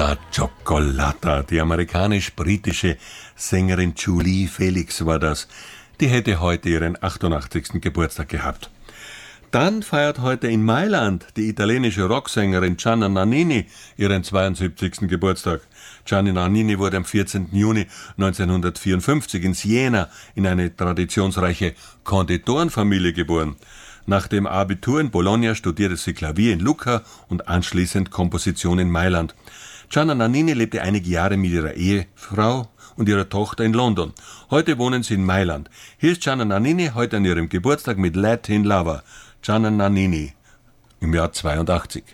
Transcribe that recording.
Cioccolata, die amerikanisch-britische Sängerin Julie Felix war das. Die hätte heute ihren 88. Geburtstag gehabt. Dann feiert heute in Mailand die italienische Rocksängerin Gianna Nannini ihren 72. Geburtstag. Gianna Nannini wurde am 14. Juni 1954 in Siena in eine traditionsreiche Konditorenfamilie geboren. Nach dem Abitur in Bologna studierte sie Klavier in Lucca und anschließend Komposition in Mailand. Gianna Nannini lebte einige Jahre mit ihrer Ehefrau und ihrer Tochter in London. Heute wohnen sie in Mailand. Hier ist Gianna Nannini heute an ihrem Geburtstag mit Latin Lover. Gianna Nannini im Jahr 82.